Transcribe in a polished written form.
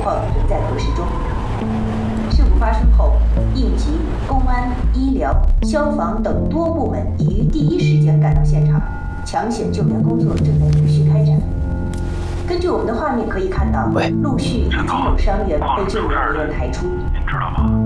况仍在核实中。事故发生后，应急、公安、医疗、消防等多部门已于第一时间赶到现场，抢险救援工作正在陆续开展。根据我们的画面可以看到，陆续已经有伤员被救援人员抬出。 您知道吗？